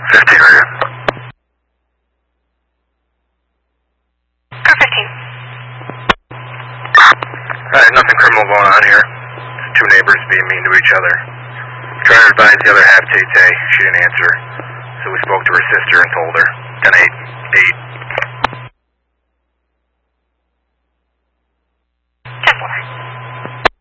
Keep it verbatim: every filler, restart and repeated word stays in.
fifteen right here. Car fifteen. Alright, nothing criminal going on here. Just two neighbors being mean to each other. Trying to advise the other half, Tay Tay. She didn't answer. So we spoke to her sister and told her. ten eight. eight.